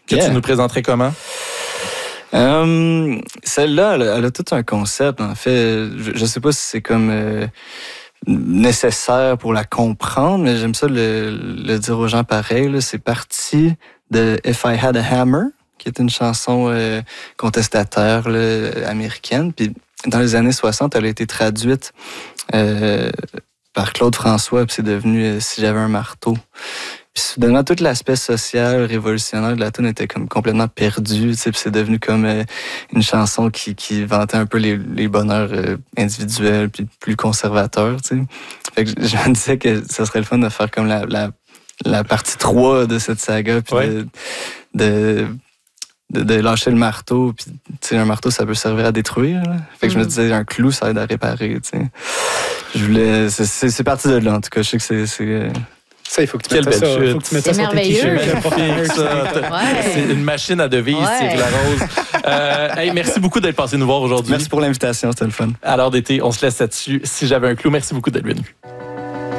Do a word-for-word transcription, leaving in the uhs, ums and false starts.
que yeah. tu nous présenterais comment? Euh, celle-là, elle, elle a tout un concept. En fait, je, je sais pas si c'est comme euh, nécessaire pour la comprendre, mais j'aime ça le, le dire aux gens pareil. Là. C'est parti de If I Had a Hammer, qui est une chanson euh, contestataire là, américaine. Puis dans les années soixante, elle a été traduite euh, par Claude François, puis c'est devenu euh, Si j'avais un marteau. Puis soudainement, tout l'aspect social, révolutionnaire de la tune était comme complètement perdu, tu sais, puis c'est devenu comme euh, une chanson qui, qui vantait un peu les, les bonheurs euh, individuels, puis plus conservateurs, tu sais. Fait que je, je me disais que ça serait le fun de faire comme la, la, la partie trois de cette saga, puis ouais. de, de, de, de lâcher le marteau, puis tu sais, un marteau, ça peut servir à détruire, là. Fait que mm. je me disais, un clou, ça aide à réparer, tu sais. Je voulais... C'est, c'est, c'est parti de là, en tout cas, je sais que c'est... c'est Ça, il faut que tu mettes ça, faut que tu mettes ça sur tes t-shirts. Ouais. C'est une machine à devise, ouais. c'est la rose. Euh, hey, merci beaucoup d'être passé nous voir aujourd'hui. Merci pour l'invitation, c'était le fun. À l'heure d'été, on se laisse là-dessus. Si j'avais un clou, merci beaucoup d'être venu.